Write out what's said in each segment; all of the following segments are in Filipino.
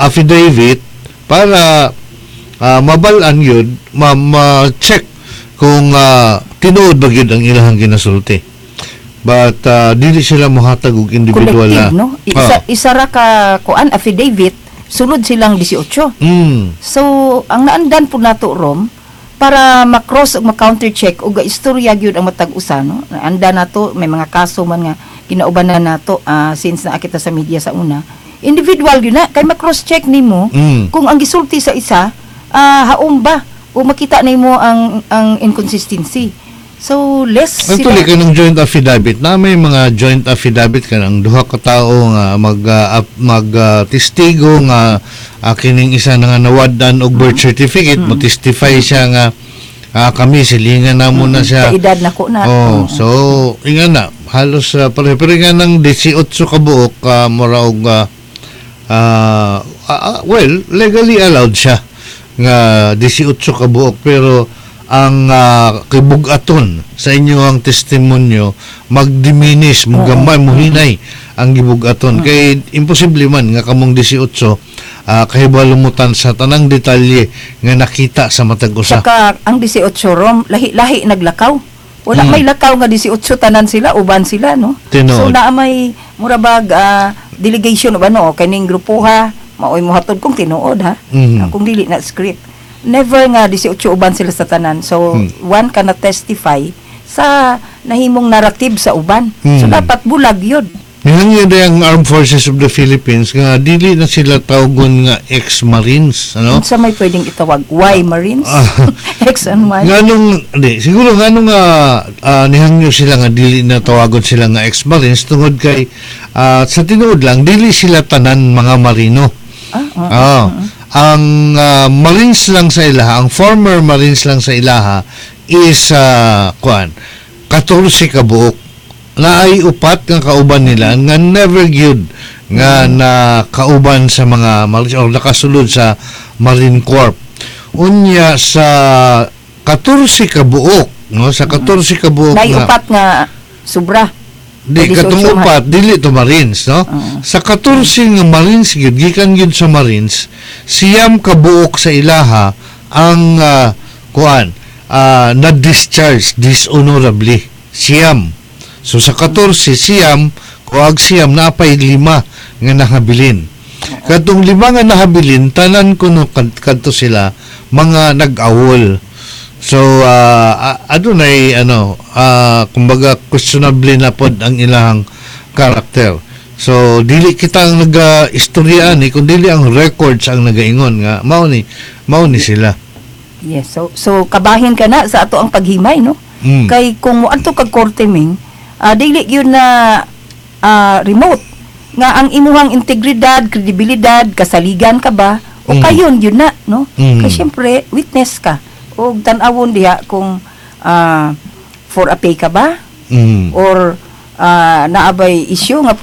affidavit para mabalaan yun, ma-check kung tinuod ba yun ang ilahang ginasulti. But dili sila mohatag og individual collective, na. no? Isa ra ka kuan affidavit, sulod silang 18. So, ang naandan po nato rom para ma-cross ug ma-counter-check ug istorya gyud ang matag usa, no? Naanda nato may mga kaso man nga kinaubanan nato since na kita sa media sa una. Individual gyud na kay ma-cross-check nimo kung ang gisulti sa isa haom ba o makita nimo ang inconsistency. So, less actually, kanang joint affidavit na may mga joint affidavit kanang duha ka tawo nga mag-testigo nga kining isa nga nawadan og birth certificate mo testify siya nga kami silingan na mo na siya. Sa edad na ko na. So, inga na halos pero nga nang 18 ka buok mura og well, legally allowed siya nga 18 ka buok pero ang kibugaton sa inyo ang testimonyo mag-diminish, gamay, muhinay ang gibugaton. Kay imposible man nga kamong 18 kahibalumutan sa tanang detalye nga nakita sa matag usa. Saka ang 18 rom, lahi naglakaw. Wala may lakaw nga 18 tanan sila, uban sila, no? Tinood. So naa may murabag delegation ba no kaning grupuha, maoy mo hatod kung tinuod ha. Kung dili na script. Never nga 18 uban sila sa tanan. So, one cannot testify sa nahimong narrative sa uban. So, dapat bulag yun. Yan ang Armed Forces of the Philippines nga dili na sila tawgon nga ex-Marines, ano? Sa may pwedeng itawag, why Marines? Ex and why? Siguro nganong nihangyo sila nga dili na tawagon sila nga ex-Marines tungod kay sa tinuod lang dili sila tanan mga Marino. Ang Marines lang sa ilaha, ang former Marines lang sa ilaha is 14 ka buok. Naay upat nga kauban nila nga never gyud nga na kauban sa mga Marines o nakasulod sa Marine Corps. Unya sa 14 ka buok, no? Sa 14 ka buok naay upat nga sobra. Di katong upat dili to Marines, no? Sa 14 nga Marines gyud gikan gyud sa Marines, siyam ka buok sa ilaha ang na-discharge dishonorably. Siyam. So sa 14 siyam napay 5 nga nahabilin. Katong 5 nga nahabilin tanan kuno kadto sila mga nag-awol. So, adunay kumbaga questionable na pod ang ilang karakter. So, dili kita ang nag-istoryaan kundi dili ang records ang nagaingon nga mao ni sila. Yes, so kabahin ka na sa ato ang paghimay, no? Kay kung adto kag korte ming dili yun na remote nga ang imuhang integridad, kredibilidad, kasaligan ka ba o kayon yun na, no? Kay syempre witness ka. O tan-awon diha kung for a pay ka ba or naabay issue nga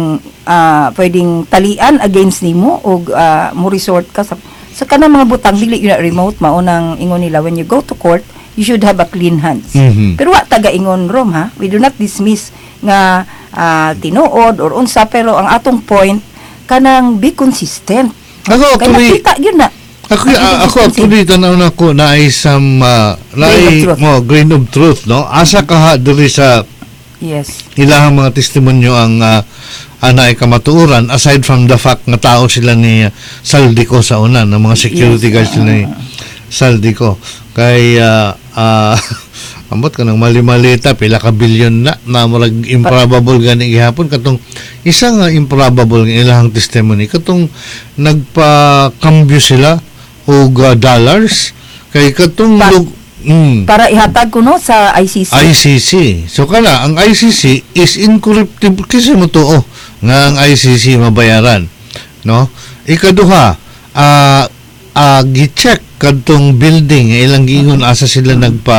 pwedeng talian against nimo o mo resort ka sa kanang mga butang dili yun na remote maunang ingon nila when you go to court you should have a clean hands. Pero wa taga ingon rom ha, we do not dismiss nga tinuod or unsa pero ang atong point kanang be consistent. Kaya nakita yun na. Ako actually tanaw na ko na ay some grain of truth, no? Asa ka diri sa ilahang mga testimonyo ang anay kamatuoran aside from the fact nga tao sila ni Saldico sa una ng mga security guards ni Saldico kay ambot ka ng mali-malita pila ka bilyon na murag improbable gani gihapon katong isa nga improbable nga ilahang testimony katong nagpa-cambio sila og dollars kay katong para ihatag ko no sa ICC. So kana ang ICC is incorruptible kasi mo tuo nga ang ICC mabayaran, no? Ikaduha gi-check kadtong building ilang gingon asa sila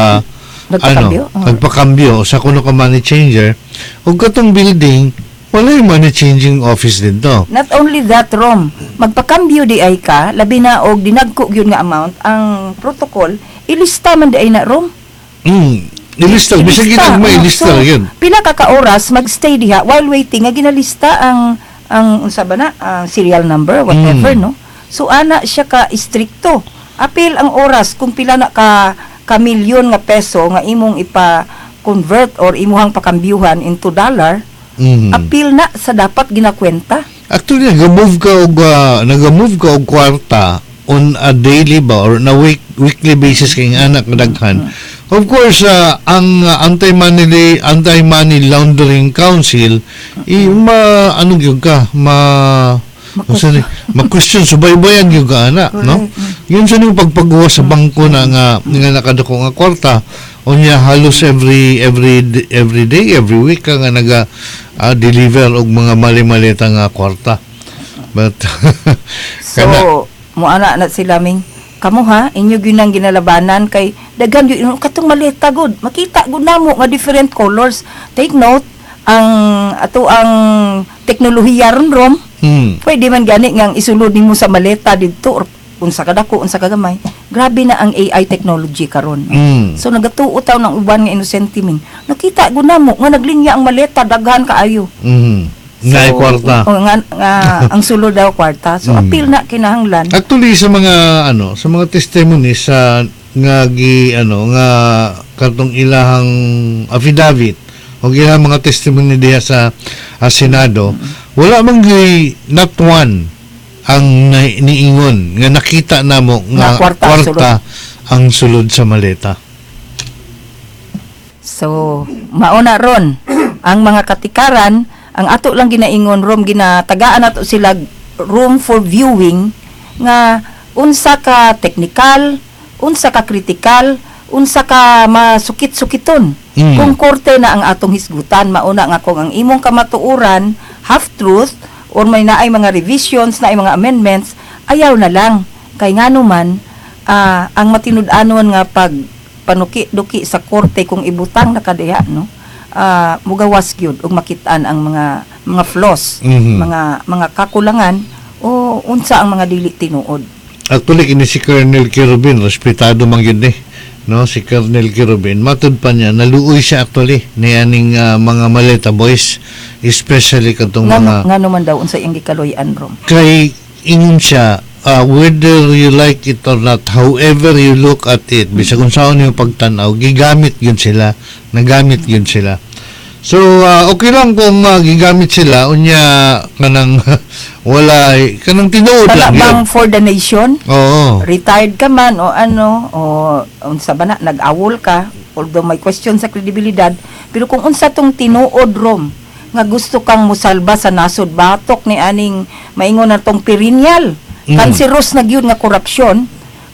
nagpakambyo sa kuno ka money changer ug katong building wala yung money changing office din to. Not only that, Rom, magpakambyo di ay ka, labi na og dinagko yun nga amount, ang protocol, ilista man di ay na, Rom. Ilista, bisag ginagmay, ilista yun. Pila ka oras, magstay diha, while waiting, nga ginalista ang unsa ba na, serial number, whatever, no? So ana siya ka istrikto. Apil ang oras kung pila na ka milyon nga peso nga imong ipa-convert or imuhang pakambyuhan into dollar, apil na sa dapat ginakwenta. Actually, nag-move ka og kwarta on a daily ba or na weekly basis kay anak nga daghan. Of course, ang Anti-Money Laundering Council ano gyud ka ma-question subaybayan gyud ka ana, no? Yun sa ning pagpagawa sa bangko na nga nakadako nga kwarta unya halos every day, every week ka nga deliver og mga mali-malita nga kwarta. But so muana na sila ming kamo ha inyo ginang ginalabanan kay daghan gyud katong maleta gud makita gud namo nga different colors. Take note ang teknolohiya ron pwede man gani nga isulod nimo sa maleta didto or unsa kadako unsa kagamay. Grabe na ang AI technology karon. So nagatuo taw ng uban nga inosente ming nakita gud namo nga naglinya ang maleta daghan kaayo. Nga kwarta. Ang sulod daw kwarta. So apil na kinahanglan. Actually sa mga testimonies nga katong ilahang affidavit o ilahang mga testimony diha sa Senado, wala man not one ang niingon nga nakita namo nga kwarta ang sulod sa maleta. So mauna ron ang mga katikaran. Ang ato lang ginaingon rom ginatagaan nato sila room for viewing nga unsa ka technical, unsa ka critical, unsa ka masukit-sukiton. Kung korte na ang atong hisgutan, mauna nga kung ang imong kamatuuran half truth or may naay mga revisions, naay mga amendments, ayaw na lang kay ngano man ang matinud-anon nga pag panuki-duki sa korte kung ibutang na kadiha, no? Mugawas gyud ug makitaan ang mga flaws, mga kakulangan o unsa ang mga dili tinuod. Actually kini si Colonel Kirubin respetado man gyud no, si Colonel Kirubin matud pa niya naluoy siya actually nianing mga maleta boys, especially katong mga ngano man daw unsa iyang gikaloy-an rom kay ingon siya whether you like it or not, however you look at it, bisag kung saan yung pagtanaw, gigamit yun sila, nagamit yun sila. So, okay lang kung gigamit sila, unya kanang wala, kanang tinuod lang yun. For the nation? Oo. Retired ka man, o ano, o unsa ba na, nag-awol ka, although may question sa kredibilidad, pero kung unsa tong tinuod rom, nga gusto kang musalba sa nasod batok ni aning maingon na tong perennial, kanseros na gyud nga korupsyon,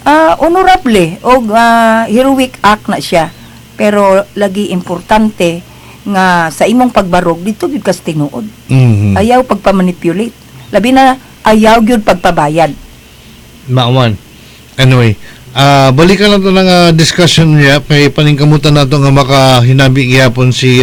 honorable o heroic act na siya. Pero lagi importante nga sa imong pagbarog dito gyud kas tinuod. Ayaw pagpamanipulate. Labi na ayaw gyud pagpabayad. Maawan. Anyway, balikan nato ng discussion niya kay paningkamutan nato nga makahinabi gihapon si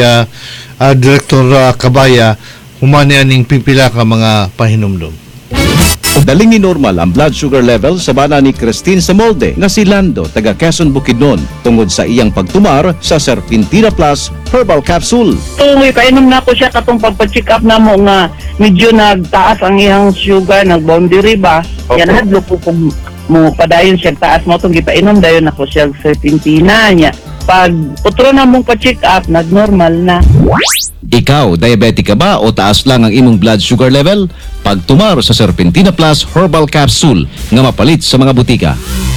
Director Cabaya humani aning pipila ka mga pahinumdum. Daling ni normal ang blood sugar level sa bana ni Christine Samolde nga si Lando taga Quezon Bukidnon tungod sa iyang pagtumar sa Serpentina Plus Herbal Capsule. May painom na ko siya katong pagpa-check up na mo nga medyo nagtaas ang iyang sugar, nag-boundary ba? Yan hadlo po kung mo padayon siya taas mo itong gipainom dayon ako siya Serpentina niya. Pag utro na mong pa-check up, nag-normal na. Ikaw, diabetic ka ba o taas lang ang imong blood sugar level? Pagtumar sa Serpentina Plus Herbal Capsule nga mapalit sa mga butika.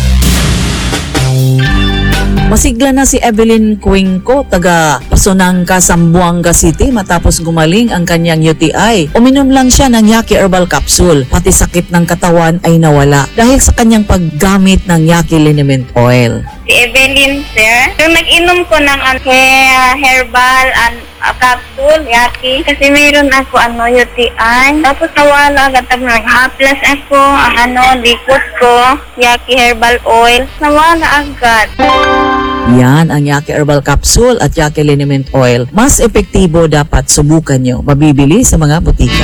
Masigla na si Evelyn Cuenco, taga Pasunanga, Zamboanga City matapos gumaling ang kanyang UTI. Uminom lang siya ng Yaki Herbal Capsule, pati sakit ng katawan ay nawala dahil sa kanyang paggamit ng Yaki Liniment Oil. Si Evelyn, sir, yung nag-inom ko ng herbal and capsule, Yaki, kasi mayroon ako UTI. Tapos nawala agad nag-haplas ako, likot ko, Yaki Herbal Oil, nawala agad. Yan ang Yaki Herbal Capsule at Yaki Liniment Oil. Mas epektibo, dapat subukan nyo. Mabibili sa mga butika.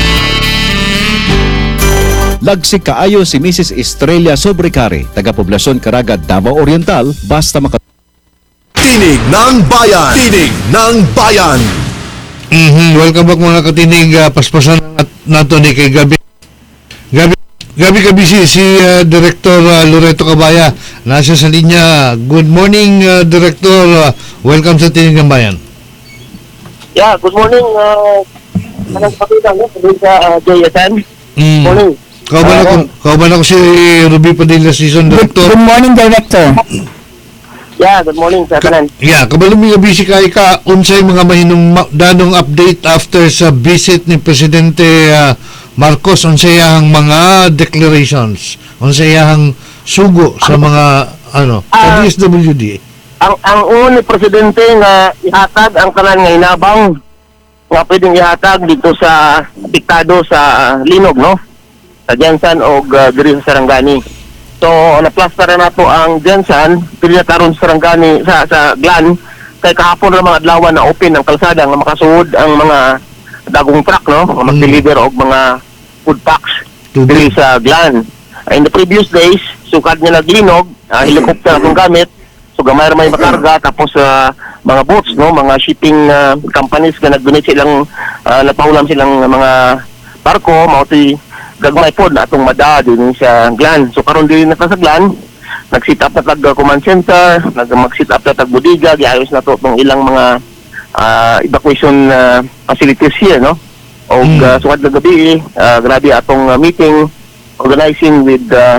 Lagsik kaayo si Mrs. Estrella Sobrecari, taga Poblasyon Caraga, Davao Oriental, basta Tinig ng Bayan! Tinig ng Bayan! Welcome back mga katinig. Paspasan nato ni kay Gabi. Gabi, Gabi ka busy si Director Loreto Cabaya. Nasa sa linya. Good morning, Director. Welcome sa Tinig ng Bayan. Yeah, good morning. Anong pakita no? Sa JSN. Morning. Kauban ako si Ruby Padilla, Season Director. Good morning, Director. Yeah, good morning sa kanan. Yeah, kabalumi nga busy ka unsay mga mahinong danong update after sa visit ni Presidente Marcos, unsay ang mga declarations, unsay ang sugo sa mga sa DSWD. Ang una ni Presidente nga ihatag ang kanan nga inabang nga pwedeng ihatag dito sa diktado sa Linog, no? Sa Jensan o diri sa Sarangani. So, naplastara na to ang Jensan, diri na taron sa Sarangani, sa Glan, kay kahapon na mga adlaw na open ang kalsada nga makasuod ang mga dagong truck, no? Nga mag-deliver og mga food packs diri sa Glan. In the previous days, sukad niya naglinog, helicopter akong gamit, so gamay ra may makarga, tapos mga boats, no, mga shipping companies nga nag-donate silang napaulam silang mga barko, mauti gagmay pod na atong mada din sa Glan. So karon din na sa Glan, nag-sit up na tag command center, mag-sit up na tag bodega, giayos na to tong ilang mga evacuation facilities here, no. Og sukad na gabi, grabe atong meeting organizing with the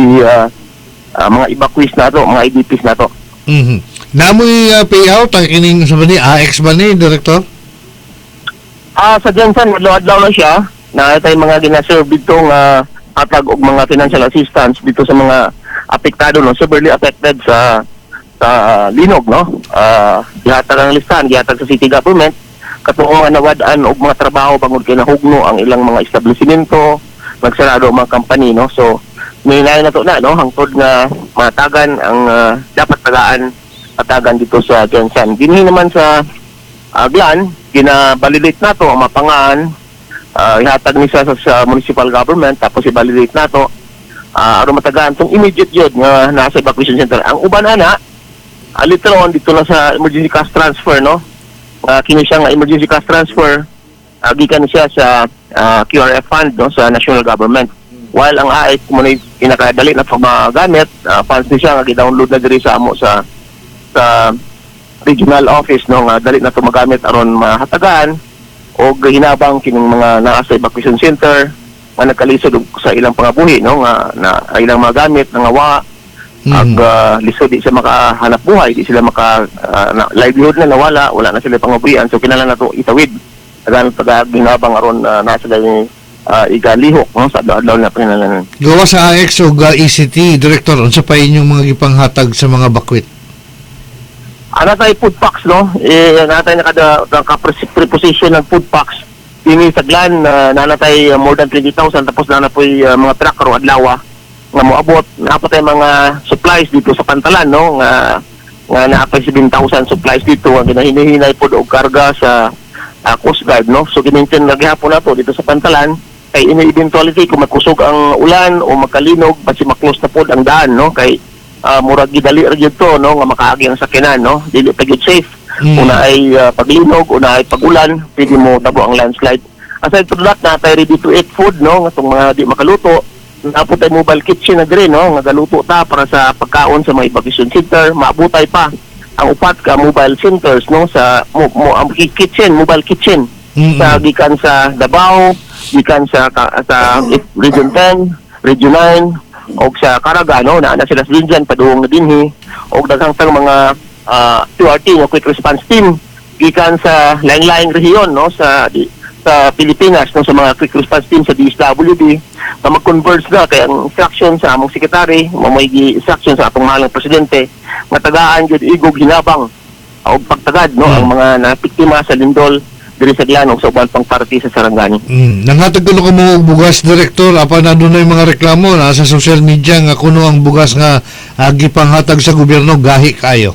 mga evacuees na to, mga IDPs na to. Namoy payout ang kining sa bani AX ba ni Director? Sa Jensen adlaw-adlaw na siya na tay mga gina-serve dito nga hatag og mga financial assistance dito sa mga apektado, no, severely affected sa Linog, no. Gihatag ang listahan, gihatag sa city government katong mga nawad-an og mga trabaho bangod kay nahugno ang ilang mga establishmento, nagsarado ang mga company, no. So may na to na, no, hangtod nga matagan ang dapat tagaan dito sa Jensen. Dinhi naman sa Glan, gina-validate na to ang mapangaan, ihatag ni sa municipal government, tapos i-validate na to aron matagaan tong immediate yun nga nasa evacuation center. Ang uban ana later on dito na sa emergency cash transfer, no, kini siya nga emergency cash transfer, gikan siya sa QRF fund, no, sa national government. While ang AIS mo na pinakadali na pagmagamit, funds ni siya nga gi-download na diri sa amo sa regional office, no, nga dali na to magamit aron mahatagan o hinabang kining mga naa sa evacuation center nga nagkalisod sa ilang pangabuhi, no, nga na ilang magamit nga wa ag lisod di sa makahanap buhay, di sila maka livelihood na nawala, wala na sila pangabuhian, so kinahanglan nato itawid taga-ginabang aron nasa dali igalihok, no, sa adlaw na pinalanan. Gawa sa AX o ECT, Director, unsa pa inyong mga gipanghatag sa mga bakwit? Natay food packs, no, natay naka-preposition ng food packs dini sa Glan, nanatay more than 20,000, tapos nanapoy mga truck ro adlaw nga moabot, napatay mga supplies dito sa Pantalan, no, nga naapay 7,000 supplies dito ang ginahinay pod og karga sa Coast Guard, no. So ginintin na gihapon na to dito sa Pantalan, kay in eventuality kung magkusog ang ulan o magkalinog, basi maklose na pod ang daan, no, kay murag gidali ra gyud to, no, nga makaagi ang sakyanan, no, dili pa gyud safe. Una ay paglinog, una ay pagulan, pwede mo tabo ang landslide. Aside to that, natay ready to eat food, no, nga tong mga di makaluto, napot ay mobile kitchen na dire, no, nga galuto ta para sa pagkaon sa mga evacuation center. Maabutay pa ang upat ka mobile centers, no, sa mobile kitchen sa gikan sa Davao, gikan sa Region 10, Region 9 og sa Caraga, no, na sila sa Linjan padung na dinhi og daghang mga QRT, no, quick response team gikan sa lain-laing rehiyon, no, sa Pilipinas, no, sa mga quick response team sa DSWD na mag-converge na kay ang instruction sa among sekretary, may instruction sa atong mahalang presidente matagaan gyud igog hinabang o pagtagad, no, ang mga napiktima sa lindol diri sa Glan o sa uban pang party sa Sarangani. Nanghatag kuno mo og bugas, Director, apan adunay mga reklamo na sa social media nga kuno ang bugas nga gipanghatag sa gobyerno gahi kayo.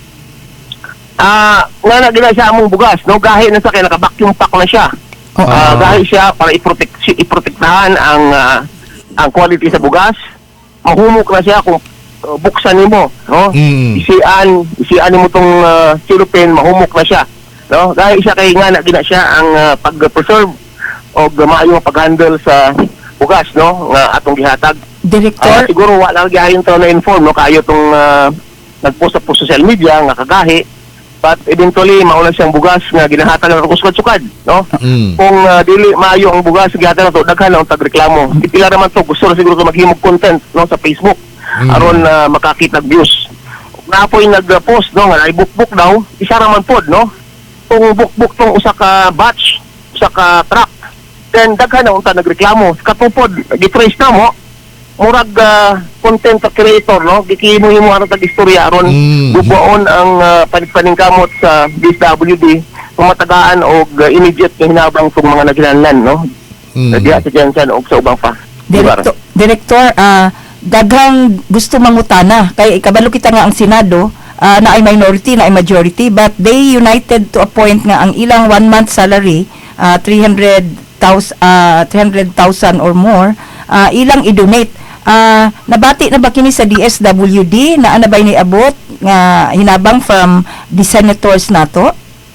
Nga gina siya among bugas, no, gahi na sa kay naka-vacuum pack na siya. Gahi siya para iprotektahan ang quality sa bugas. Mahumok na siya kung buksan nimo, no. Isian nimo tong silupin, mahumok na siya, no. Gahi siya kay nga gina siya ang pag-preserve o maayo pag-handle sa bugas no nga atong gihatag. Director, Siguro wala gyahon to na inform no kayo tong nagpost po sa social media nga kagahi, but eventually mauna siyang bugas nga ginahatag ng sukad-sukad no. Kung dili maayo ang bugas gihatag nato, daghan na ang tagreklamo. Ipila naman to, gusto na siguro to maghimog content no sa Facebook aron makakita views. Napoy nag-post no nga ay book daw, isa raman pod no. Kung book tong usa ka batch, usa ka truck, then daghan na unta nagreklamo. Katupod gitrace na mo murag content creator no, gikimo-himo aron tag istorya aron bubuon ang paningkamot sa DSWD kung matagaan og immediate nga hinabang kung mga naghinahanglan no. Diya sa Jensen og sa ubang pa. Director, daghang gusto mangutana kay kabalo kita nga ang Senado na ay minority na ay majority, but they united to a point nga ang ilang 1 month salary 300,000 or more ilang i-donate. Nabati na ba kini sa DSWD na ana bay niabot nga hinabang from the senators nato?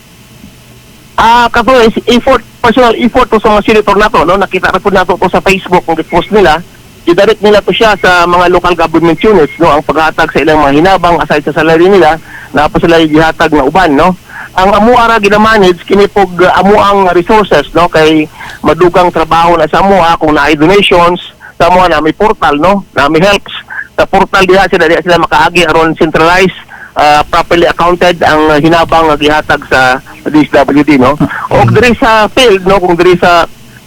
Kato personal effort to sa mga senator nato no, nakita ra pud nato to sa Facebook kung post nila. I-direct nila to siya sa mga local government units no, ang paghatag sa ilang mga hinabang aside sa salary nila na po sila gihatag na uban no. Ang amuara ginamanage kini pog amuang resources no, kay madugang trabaho na sa amuha kung naay donations sa amuha na may portal no, na may helps sa portal diha sila makaagi aron centralized properly accounted ang hinabang nga gihatag sa DSWD no. O diri sa field no, kung diri sa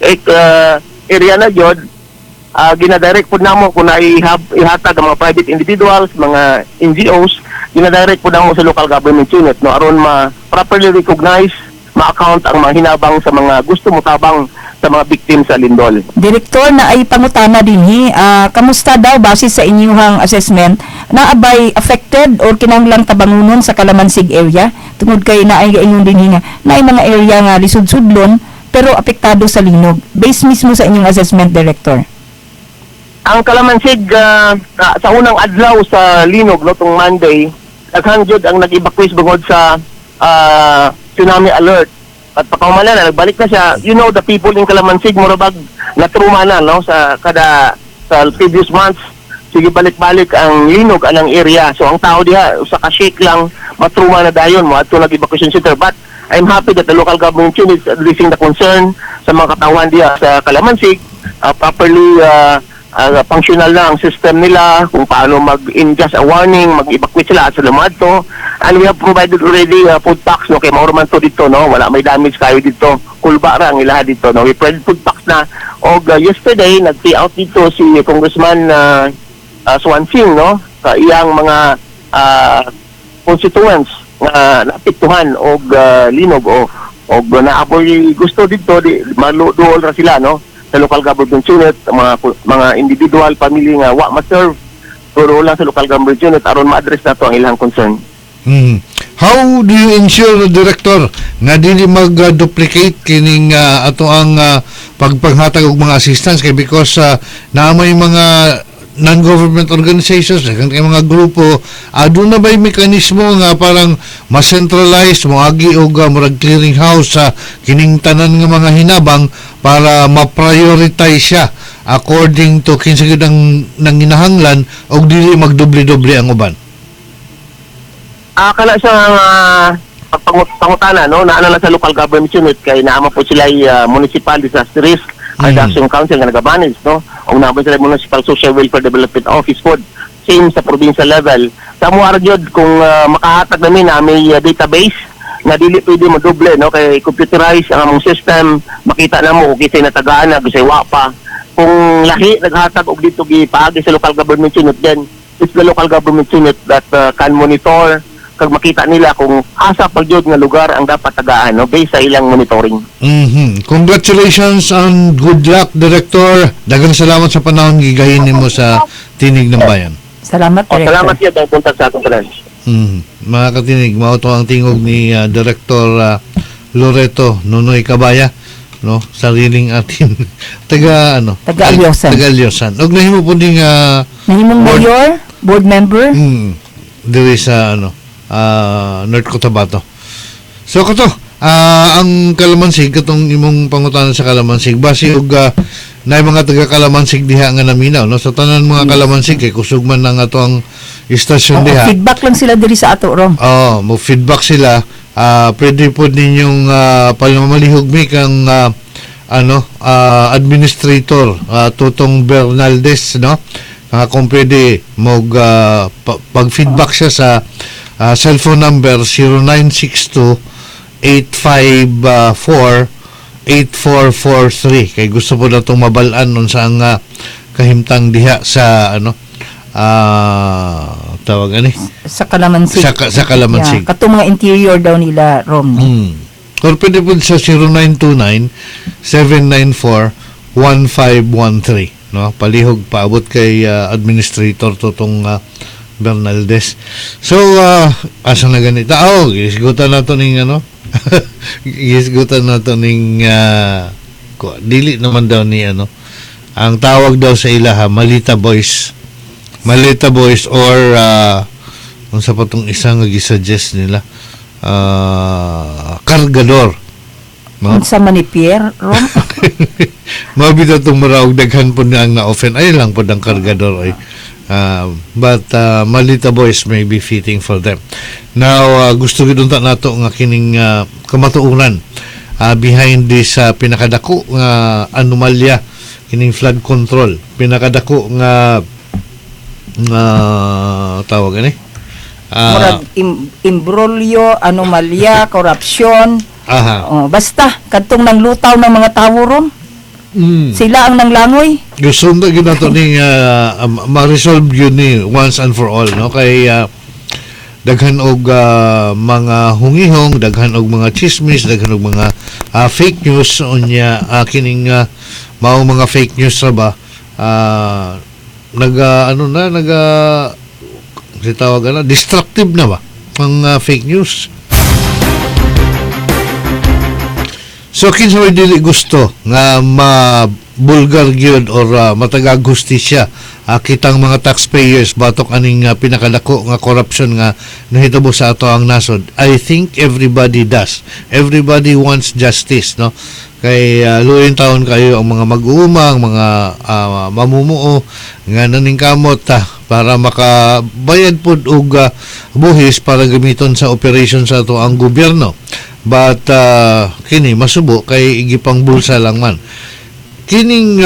area na jud gina-direct po namo kung ihatag ang mga private individuals, mga NGOs, gina-direct po namo sa local government unit no, aron properly recognize, ma-account ang mga hinabang sa mga gusto mo tabang sa mga victims sa lindol. Direktor, na ay pangutana dinhi, kamusta daw base sa inyong assessment na abay affected or kinahanglang tabangunon sa Calamansig area tungod kay naay gaingon dinhi nga naay mga area nga lisud-sudlon pero apektado sa linog, base mismo sa inyong assessment, Director? Ang Calamansig sa unang adlaw sa linog no, tong Monday, daghan jud ang nag-evacuate bungod sa tsunami alert. At pagkamala na nagbalik na siya, you know, the people in Calamansig murabag natruma na no sa previous months. Sige balik-balik ang linog anang area. So ang tao diha sa ka-shake lang matruma na dayon mo adto nag-evacuation center. But I'm happy that the local government unit is addressing the concern sa mga katawan diha sa Calamansig, properly functional na ang system nila kung paano mag-ingest a warning, mag-evacuate sila at sa lumadto. And we have provided already food packs no, kay mauraman to dito no, wala may damage kayo dito, kulba ra ang ilaha dito no. We provided food packs na og yesterday nag-pay out dito si Congressman Swansing no, sa iyang mga constituents na naapektuhan og linog og naapoy gusto dito maluduol ra sila no sa local government unit, mga individual, family nga wa ma-serve pero lang sa local government unit aron ma-address nato ang ilang concern. How do you ensure, Director, nga dili mag-duplicate kining ato ang pagpanghatag og mga assistance kay because naamay mga non-government organizations, kay mga grupo, doon na ba'y mekanismo nga parang ma-centralize, moagi o murag clearing house sa kining tanan nga mga hinabang para ma-prioritize siya according to kinsagid ang nanginahanglan o dili magdoble-doble ang uban? Kala sa pangutana no, naana lang sa local government unit kay naama po sila municipal disaster risk reduction council nga nagamanage no, o naman sila municipal social welfare development office pod same sa provincial level. Sa muara jud kung makahatag namin na may database na dili pwede mo doble no, kay computerize ang among system, makita na mo kung na tagaan na bisay wa pa. Kung lahi naghatag og dito gipaagi sa local government unit, then it's the local government unit that can monitor kag makita nila kung asa pagyud nga lugar ang dapat tagaan no, based sa ilang monitoring. Congratulations and good luck, Director. Daghang salamat sa panahon gigahin nimo sa Tinig ng Bayan. Salamat, Director. Salamat yun ang punta sa atong kanan. Mga katinig, mao to ang tingog ni Director Loreto Nunoy Cabaya no, sariling atin taga Alyosan. Og nahimo po ding nahimong mayor, board member diri sa North Cotabato. So kato ang Calamansig, katong imong pangutanan sa Calamansig base og na mga taga Kalamansig diha nga naminaw, no? Sa tanan mga Kalamansig kay kusog man ng ato ang istasyon diha. Feedback lang sila diri sa ato, Rom. Mo feedback sila. Pwede po ninyong palamalihog mi kang administrator Tutong Bernaldez, no? Kung pwede pag-feedback siya sa cellphone number 0962-854-8443 kay gusto po na itong mabalaan nun sa ang kahimtang diha sa tawag sa Kalamansig. Sa Kalamansig. Yeah, katong mga interior daw nila, Rom. Or pwede po sa 0929-794-1513. No? Palihog paabot kay Administrator Tutong Bernaldez. So, asa na ganito? Isgutan na ito ng isgutan na ito ng dili naman daw ni ang tawag daw sa ilaha, Malita Boys or kung sa patong isang nag-suggest nila kargador, no? Sa Manipier, Rom. Mabito itong maraog daghan po na ang na-offend ay lang po ng kargador ay. But Malita Boys may be fitting for them. Now gusto gidunta nato nga kining kamatuuran behind this pinakadako nga anomalya kining flood control, pinakadako nga tawag murag imbroglyo, anomalya, korupsyon. Basta kadtong nang lutaw ng mga tawo, Rom. Sila ang nanglangoy. Gusto na ginato ning ma-resolve yun ni once and for all, no? Kay daghan og mga hungihong, daghan og mga chismis, daghan og mga fake news unya kining mao mga fake news ra ba sitawag destructive na ba ang fake news. So kinsa may dili gusto nga mabulgar gyud or matagag hustisya kitang mga taxpayers batok aning pinakadako nga corruption nga nahitabo sa ato ang nasod. I think everybody does. Everybody wants justice, no? Kay luoy taon kayo ang mga mag-uumang, mga mamumuo nga naningkamot para makabayad pud og buhis para gamiton sa operation sa ato ang gobyerno. But kini masubo kay igipang bulsa lang man. Kining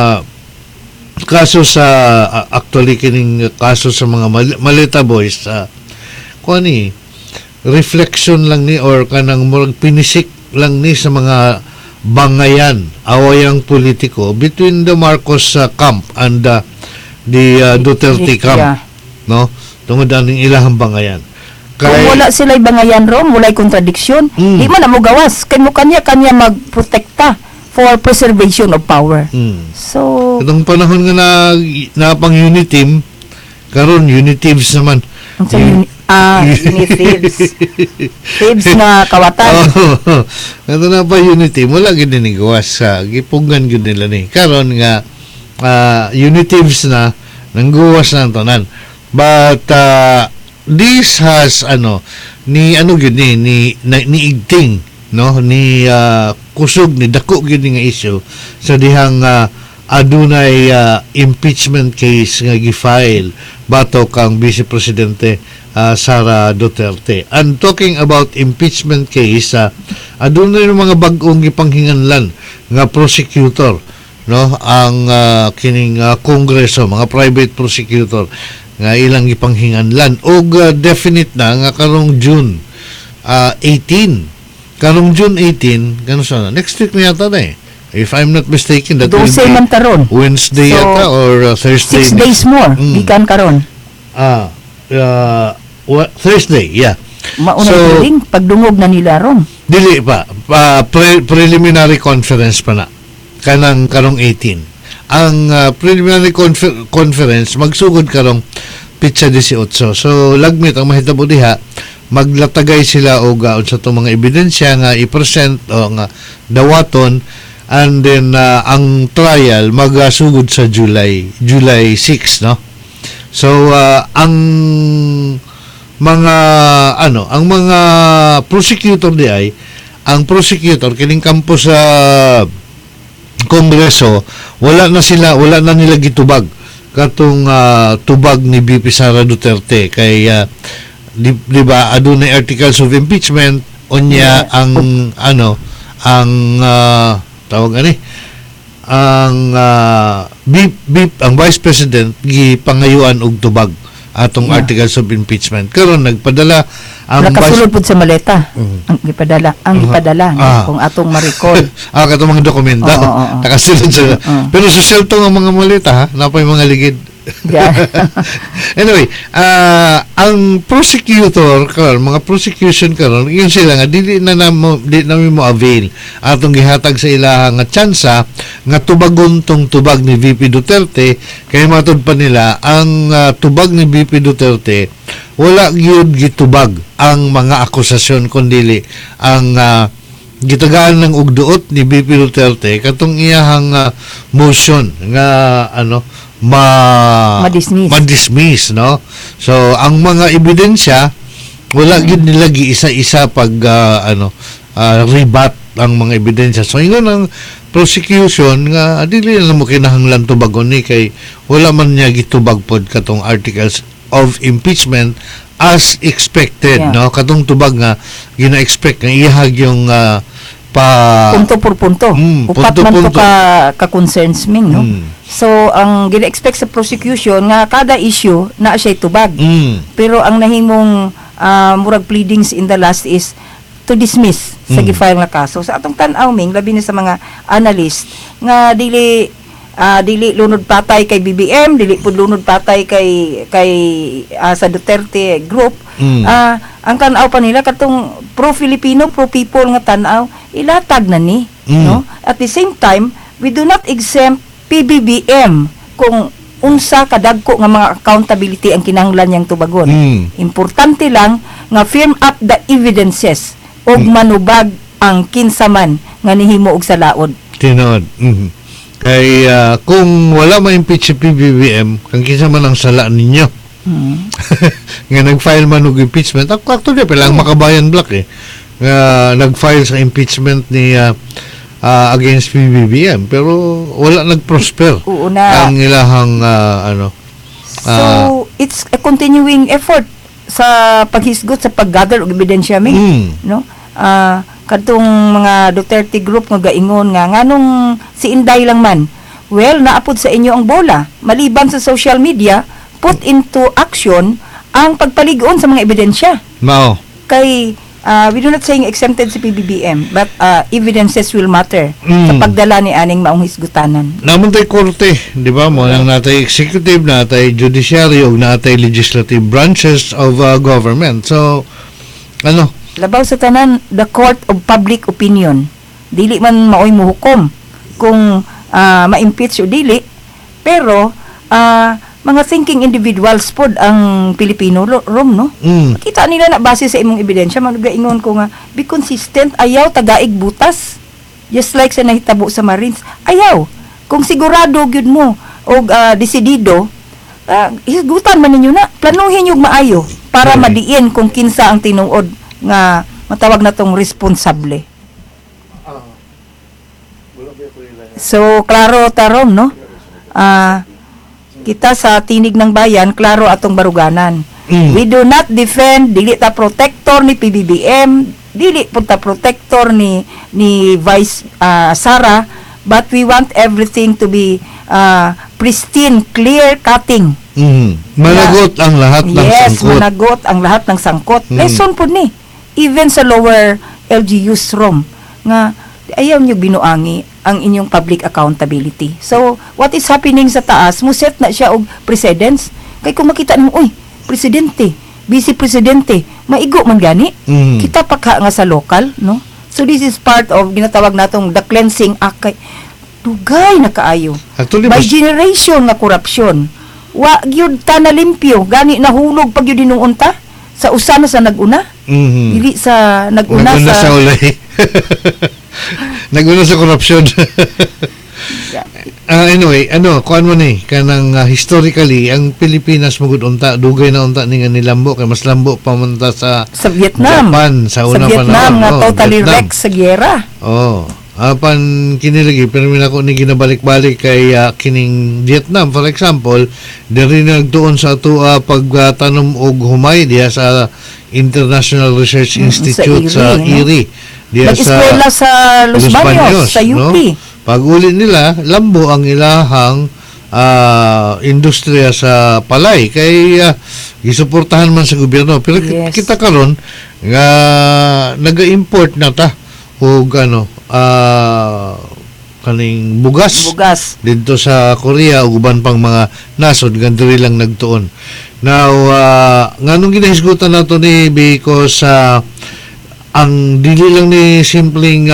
kaso sa actually kining kaso sa mga Malita Boys reflection lang ni or kanang murag pinisik lang ni sa mga bangayan awayang politiko between the Marcos camp and the Duterte camp, no? Tungod aning ilahang bangayan. Kung wala sila'y bangayan, Rom, wala'y kontradiksyon. Di man na mo gawas. Kaya mo kanya magprotekta for preservation of power. So, itong panahon nga na pang Uniteam, karon Unitives naman. Unitives. Tives na kawatan. Ito na pa Uniteam, wala gid ni gawas. Gipugan gid nila ni. Karon nga Unitives na nangguwas na tanan. But this has ni igting, no, ni kusog ni dako gyud nga issue sa dihang adunay impeachment case nga gi-file batok ang Vice Presidente Sara Duterte. And talking about impeachment case, adunay mga bag-ong gipanghinganlan nga prosecutor, no, ang kining Kongreso, mga private prosecutor nga ilang gipanghinganlan og definite na nga karong June 18. Karong June 18, next week na yata na if I'm not mistaken, that will be Wednesday yata or Thursday. 6 days more, gikan karon. Thursday, yeah. Mauna so, pagdungog na nila ron. Dili pa. Preliminary conference pa na. Karong 18. Ang preliminary conference magsugod karong pitsa 18. So lagmit ang mahitabo diha, maglatagay sila og sa itong mga ebidensya nga i-present o nga dawaton, and then ang trial magasugod sa July 6, no? So ang mga ang mga prosecutor di ay ang prosecutor kining kampo sa Kongreso, wala na nila gitubag katong tubag ni VP Sara Duterte kay di ba adunay articles of impeachment unya ang tawag ani ang ang Vice President gipangayuan og tubag atong articles of impeachment karon nagpadala ang nakasulod pud sa maleta ang gipadala kung atong ma-recall katong mga dokumento nakasulod sa pero social to ang mga maleta ha napay mga ligid. Anyway, ang prosecutor karon mga prosecution karon yun sila nga di na mo avail atong gihatag sa ilaha nga tsansa nga tubagon tong tubag ni VP Duterte kay matud pa nila ang tubag ni VP Duterte wala gyud gitubag ang mga akusasyon kundili ang gitagaan ng ugduot ni VP Duterte katong iyahang motion nga ma-dismiss, no? So ang mga ebidensya wala gyud nila giisa-isa pag rebat ang mga ebidensya. So ingon ang prosecution nga dili na mo kinahanglan tubagon ni kay wala man niya gitubag pod katong articles of impeachment as expected, no? Katong tubag nga gina-expect nga ihag yung punto por punto. Upat man to ka concerns ming, no? So ang gina-expect sa prosecution nga kada issue na siya tubag. Pero ang nahimong murag pleadings in the last is to dismiss sa gifile nga kaso. Sa atong tan-aw ming labi na sa mga analyst nga dili lunod patay kay BBM, dili pud lunod patay kay sa Duterte group. Ang tan-aw pa nila katong pro-Filipino, pro-people nga tan-aw ilatag na ni, no? At the same time, we do not exempt PBBM kung unsa kadagko nga mga accountability ang kinahanglan niyang tubagon. Importante lang nga firm up the evidences og manubag ang kinsaman nga nihimo og salaod. Tinuod. Kay kung wala ma-impeach si PBBM, kang kinsa man ang sala ninyo. Nga nag-file man og impeachment. Actually, lang Makabayan Black nag-file sa impeachment ni against PBBM pero wala nag-prosper ang ilahang so it's a continuing effort sa paghisgot sa paggather og ebidensya no kadtong mga Duterte group nga gaingon nga nganong si Inday lang man naapod sa inyo ang bola maliban sa social media put into action ang pagpalig-on sa mga ebidensya kay we do not saying exempted si PBBM but evidences will matter sa pagdala ni aning maong hisgutanan. Naman tay korte, di ba mo nang natay executive, natay judiciary ug natay legislative branches of government. So labaw sa tanan the court of public opinion. Dili man maoy mohukom kung ma-impeach o dili pero mga thinking individuals pod ang Pilipino rom no makita nila na base sa imong ebidensya magaingon ko nga be consistent ayaw tagaig butas just like sa nahitabo sa Marines ayaw kung sigurado gyud mo og desidido hisgutan man ninyo na planuhin yung maayo para madiin kung kinsa ang tinuod nga matawag natong responsable. So klaro tarom no kita sa tinig ng bayan, klaro atong baruganan. We do not defend, dili ta protector ni PBBM, dili po ta protector ni Vice Sara, but we want everything to be pristine, clear cutting. Managot ang lahat ng sangkot. Yes, managot ang lahat ng sangkot. Lesson po ni, even sa lower LGUs ROM, nga ayaw nyo binuangi ang inyong public accountability. So, what is happening sa taas, muset na siya og precedents. Kaya kung makita nyo, presidente, vice presidente, maigo man gani. Kita pa ka nga sa local, no? So, this is part of, ginatawag natong the cleansing act. Dugay na kaayo. Actually, by generation nga korupsyon. Wa gyud ta na limpyo, gani nahulog pag yun dinuunta sa usana sa naguna. Dili sa naguna sa ulay. Naguna sa korupsyon. Anyway, kuan mo ni kanang historically ang Pilipinas magud unta dugay na unta ni nga nilambo kay mas lambo pa man ta sa Vietnam. Japan sa una Vietnam nga totally wrecked sa giyera. apan kinilagi pero ako ni ginabalik-balik kay kining Vietnam for example, diri nagtuon sa ato pagtanom og humay diha sa International Research Institute sa Erie. Diha Nag-eskwela sa Los Baños, sa UP. No? Pag-uli nila, lambo ang ilahang industriya sa palay kay gisuportahan man sa gobyerno pero kita karon nga naga-import na ta og kaning bugas dito sa Korea ug uban pang mga nasod nga diri lang nagtuon. Now nganong ginahisgutan nato ni because ang dili lang ni simpleng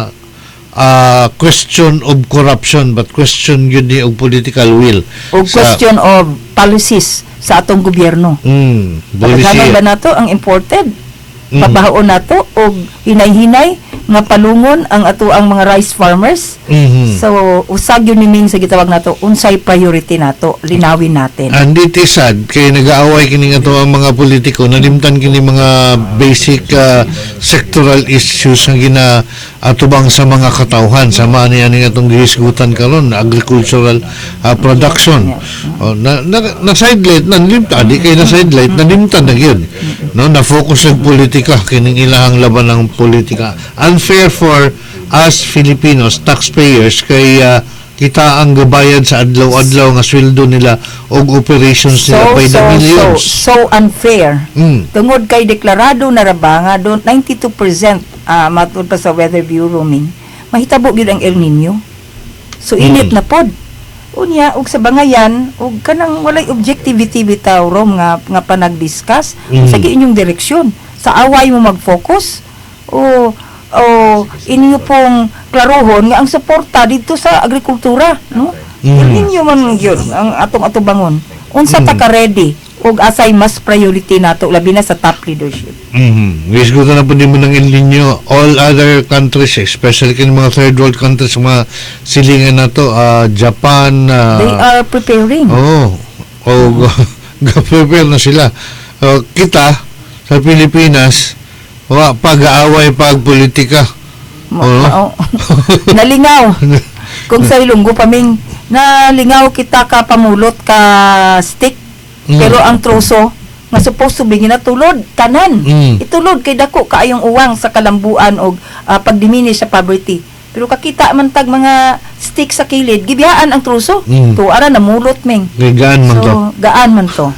question of corruption but question yun ni og political will o question of policies sa atong gobyerno. Pagkano ba nato ang imported? Pabahaon nato og hinay-hinay nga palungon ang ato ang mga rice farmers. So usag yun ni Ming sa gitawag nato unsay priority nato, linawin natin. And it is sad kay nag-aaway kini ato ang mga politiko nalimtan kini mga basic sectoral issues nga ginaatubang sa mga katawhan sama ni ani atong gihisgutan karon agricultural production. Na sidelight nalimtan di kay na sidelight nalimtan na gyud. No, na focus sa politika kining ilahang laban ng politika. Unfair for us Filipinos taxpayers kay kita ang gabayad sa adlaw-adlaw nga sweldo nila og operations nila by the millions. So unfair. Tungod kay deklarado na rabanga do 92% matud pa sa Weather Bureau mahitabo gyud ang El Nino. So init na pod. Unya og sa bangayan og kanang walay objectivity bitaw rom nga panag-discuss sa inyong direksyon. Sa away mo mag-focus o inyo pong klarohon nga ang suporta dito sa agrikultura, no? Inyo man yun ang atong atubangon. Unsa ta ka ready og asay mas priority nato labi na sa top leadership. Wish ko na po din mo ng El Nino all other countries especially kin mga third world countries mga silingan nato Japan they are preparing. Prepare na sila. Kita sa Pilipinas pag-aaway pag-politika. Nalingaw. Kung sa Ilonggo paming nalingaw kita ka pamulot ka stick pero ang troso nga supposed to be ginatulod tanan. Itulod kay dako kaayong uwang sa kalambuan og pagdiminish sa poverty. Pero kakita man tag mga stick sa kilid, gibiyaan ang troso. Tuara na mulot ming. Gaan man to. Gaan man to.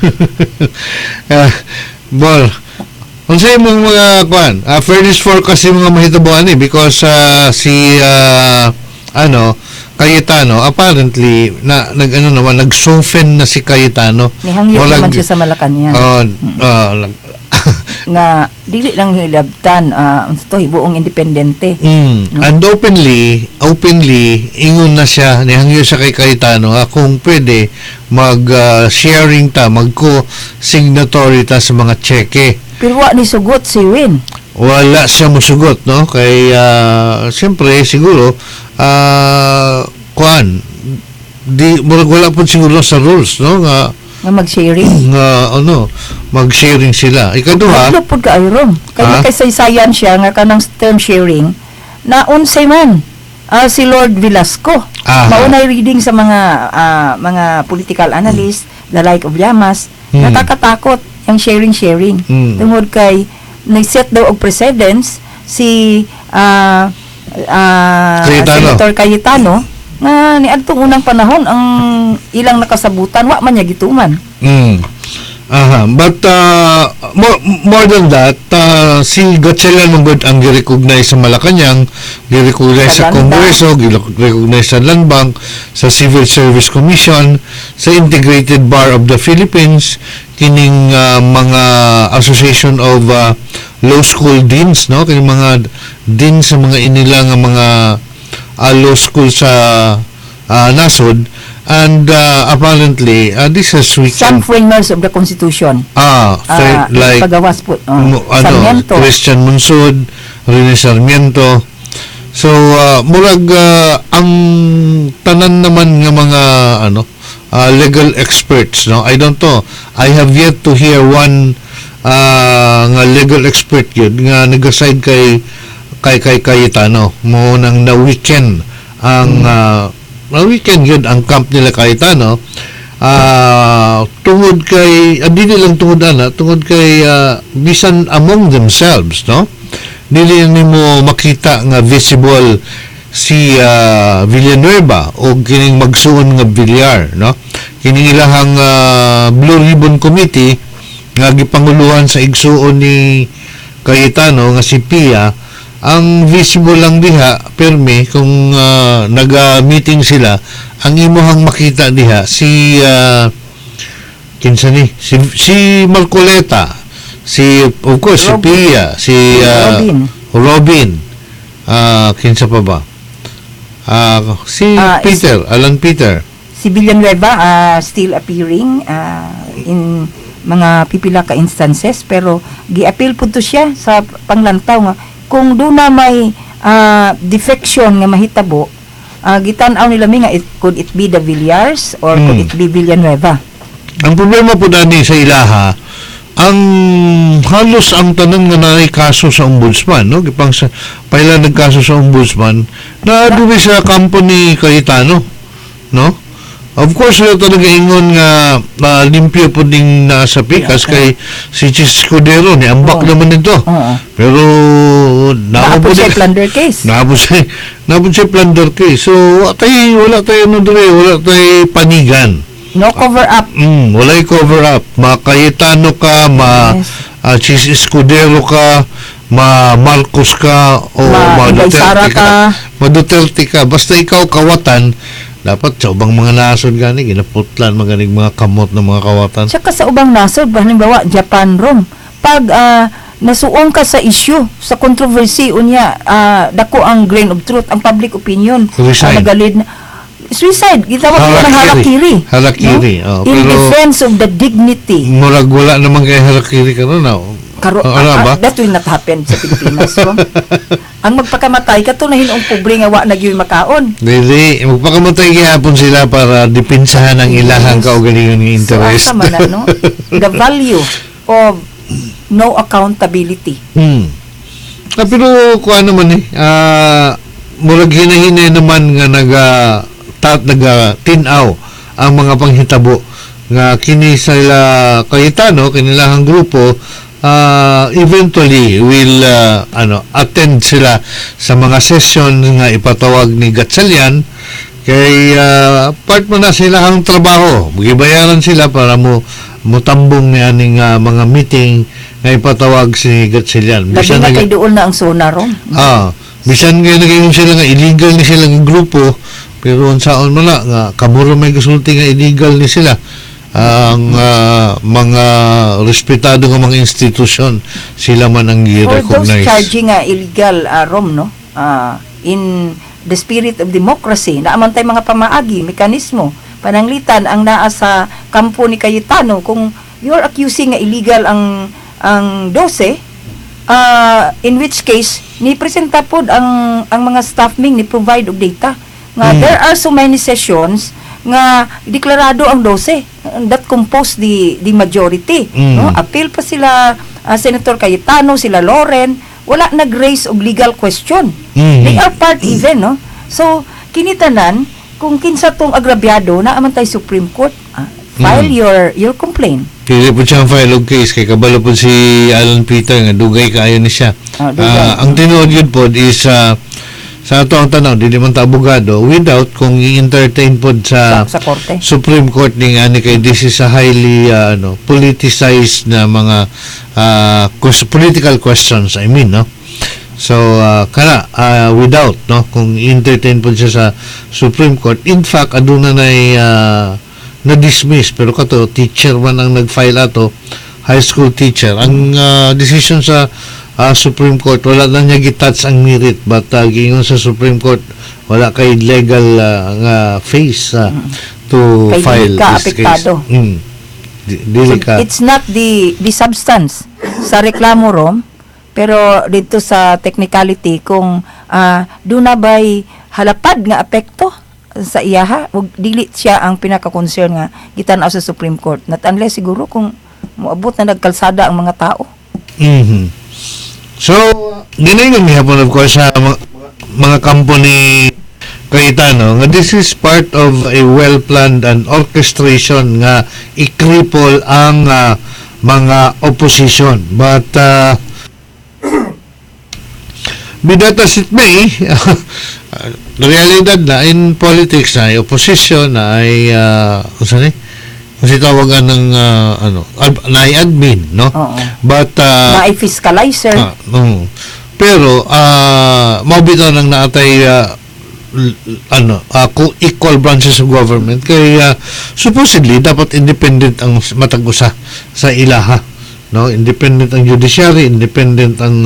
Bol. Unsay mong mga kuan? Fairness forecast yung mga mahitabuan because si Cayetano apparently nag-soften na si Cayetano. Nihangyo naman siya sa Malacanang. Nga dili lang hilabtan buong independente. No? And openly ingon na siya nihangyo siya kay Cayetano kung pwede mag-sharing ta magko-signatory ta sa mga cheque. Pero wa ni sugot si Win. Wala siya musugot, no? Kay siyempre siguro wala po siguro sa rules, no? Nga mag-sharing. Mag-sharing sila. Ikaduha. Ano po ka ayron? Kaya kasaysayan siya nga kanang term sharing na unsay man si Lord Velasco. Maunay reading sa mga political analyst, the like of Llamas, nakakatakot ang sharing. Tungod kay nag-set daw og precedence si Senator Cayetano nga niadtong unang panahon ang ilang nakasabutan wa man niya gituman. But more than that, si Gatchalian Mangod ang gi-recognize sa Malacanang, gi-recognize sa Kongreso, gi-recognize sa Land Bank, sa Civil Service Commission, sa Integrated Bar of the Philippines, kining mga Association of Law School Deans, no? Kining mga deans sa mga inila nga mga law school sa nasod. And apparently, this is some framers of the Constitution. Like pagawas po. Sarmiento. Christian Monsod, Rene Sarmiento. So, murag ang tanan naman nga mga legal experts, no? I don't know. I have yet to hear one nga legal expert yun nga nag-aside kay kay Cayetano mo nang na-weekend ang na-weekend yun ang camp nila Cayetano tungod kay dili lang tungod kay bisan among themselves, no, dili mo makita nga visible si Villanueva o kining magsuon nga Villar, no, kining ilahang Blue Ribbon Committee nga gipanguluhan sa igsuon ni Cayetano nga si Pia, ang visible lang diha permi kung naga-meeting sila, ang imuhang makita diha si kinsa ni si Marcoleta, of course si Pia, si Robin, kinsa pa ba, si Peter, Alan Peter, si Villanueva still appearing in mga pipila ka instances, pero gi-appeal po to siya sa panglantaw nga kung doon na may defection nga mahitabo, gitan-aw nila mi nga could it be the Villars or could it be Villanueva. Ang problema po dani sa ilaha, ang halos ang tanan nga naay kaso sa ombudsman, no, gipang sa paila nagkaso sa ombudsman na dumi sa kampo ni Cayetano, no. Of course, wala talaga ingon nga limpyo po ding nasa pikas kay si Chis Escudero ni ambak naman nito. Pero naabot siya plunder case. Naabot siya plunder case. So wala tayo panigan. No cover up. Wala cover up. Cayetano ka, Chis Escudero ka, Marcos ka, o Duterte ka. Basta ikaw kawatan, dapat sa ubang mga nasod gani ginaputlan maganing mga kamot ng mga kawatan. Tsaka sa ubang nasod, halimbawa Japan, Rome, pag nasuong ka sa issue, sa controversy unya, dako ang grain of truth, ang public opinion, nagalid na suicide, gitawag ko ng harakiri. Harakiri, no? In defense of the dignity. Murag wala naman kay harakiri karon na. That will not happen sa Pilipinas. Ang magpakamatay katunahin ang pobre nga wa nagyoy makaon. Dili, magpakamatay gyapon sila para depensahan ang ilahang kaugalingon nga interest. So, man, no? The value of no accountability. Pero kuan naman murag hinahinay naman nga naga tinaw ang mga panghitabo nga kini sila Cayetano, kanilang grupo eventually will attend sila sa mga session nga ipatawag ni Gatchalian kay part mo na sila ang trabaho, gibayaran sila para mutambong ni aning mga meeting nga ipatawag si Gatchalian. Bisan na kay doon na ang sonaron. Bisan nga naging sila nga illegal ni silang grupo, pero unsaon man nga kamuro may kasulti nga illegal ni sila. Ang mga respetado ng mga institusyon sila man ang i-recognize. For those charging illegal no, in the spirit of democracy, naaman tayo mga pamaagi, mekanismo, pananglitan ang naa sa kampo ni Cayetano. Kung you're accusing illegal ang 12, in which case ni presenta pod ang mga staff ming ni provide og data nga there are so many sessions nga deklarado ang 12 that compose the majority, no, appeal pa sila Senator Cayetano, sila Loren, wala nag-raise og legal question. They are part even, no. So kinitanan kung kinsa tong agrabyado na aman tay Supreme Court, file your complaint. Pili po siyang file og case kay kabalo po si Alan Peter nga dugay kaayo ni siya. Ang tinuod yun po is sa ato ang tanaw, di man ta abogado without kung i-entertain po sa korte. Supreme Court ni ani kay this is a highly politicized na mga political questions, I mean, no. So without, no, kung i-entertain po siya sa Supreme Court, in fact aduna nay na-dismiss, pero kato teacher man ang nag-file ato, high school teacher. Ang decision sa Supreme Court, wala na niya gitouch ang merit, but gingon sa Supreme Court wala kay legal nga face to kay file this case. It's not the substance sa reklamo rom, pero dito sa technicality kung doon na ba'y halapad nga apekto sa iyaha, ug dili siya ang pinaka-concern nga gitan-aw sa Supreme Court. Not unless siguro kung moabot na nagkalsada ang mga tao. So, ginayon gihapon of course sa mga company Cayetano nga this is part of a well-planned and orchestration nga i-cripple ang mga opposition. But be that as it may, realidad na in politics na ay opposition na ay kasi tawagan ng na ay admin, no? Oo. But na ay fiscalizer. pero mabito nang naatay equal branches of government kay supposedly dapat independent ang matag-usa sa ilaha, no? Independent ang judiciary, independent ang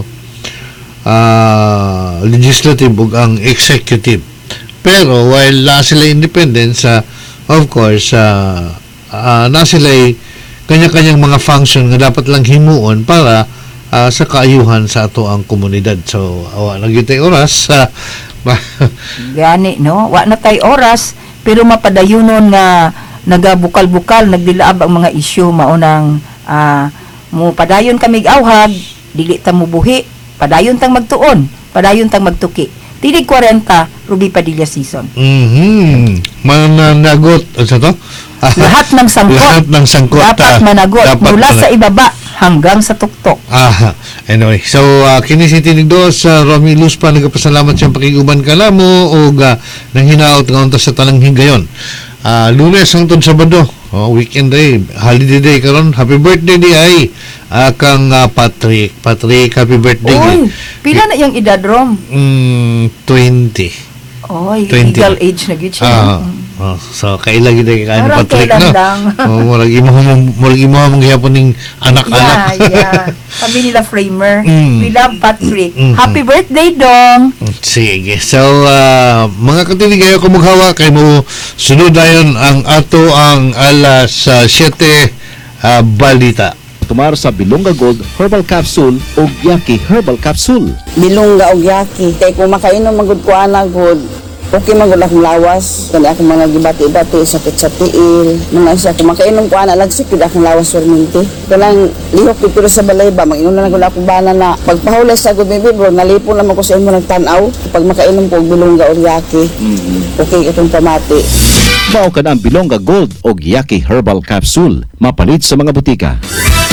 legislative ug ang executive. Pero while na sila independent of course na sila kanya-kanyang mga function nga dapat lang himuon para sa kaayuhan sa ato ang komunidad. So awa na gyud tay oras Gani, no? Wa na tay oras, pero mapadayunon nga nagabukal-bukal, nagdilaab ang mga isyu maunang mo padayon kami awhag, dili ta mo buhi, padayon tang magtuon, padayon tang magtuki. Tinig 40, Ruby Padilla season. Mananagot sa to? Lahat ng sangkot. Lahat ng sangkot dapat managot mula sa ibaba hanggang sa tuktok. Anyway, so kini si Tinig Dos Romy Luz pa nagapasalamat siyang pakiguban kalamo o nang hinaot nga unta sa tanang higayon. Lunes hangtod Sabado, weekend day, holiday day karon. Happy birthday di ay kang Patrick, happy birthday. Oy, pila na yung edad, Rom? 20. Oy, 20. legal age na gyud siya. So kaila gid kay Patrick, kailan no? lang. Murag imo mong gihapon ning anak-anak. Yeah. Kami nila Framer. We love Patrick. Happy birthday, Dong. Sige. So mga katinig kayo kumughawa kay mo sunod dayon ang ato ang alas 7 balita. Tumar sa Bilongga Gold Herbal Capsule o Yaki Herbal Capsule. Bilongga o Yaki. Kaya kung makainom magud ko ana good, okay magud akong lawas. Kani akong mga gibati-bati, sakit sa tiil. Mga isa kung makainom ko ana lagsikid akong lawas perminti. Kanang lihok pipiro sa balay ba, mag-inom na gud akong bana na pagpahulas sa gud bibi bro, nalipon naman ko sa imo nagtan-aw. Pag makainom ko og Bilongga o Yaki, okay itong pamati. Mao ka na ang Bilongga Gold o Yaki Herbal Capsule. Mapalit sa mga butika.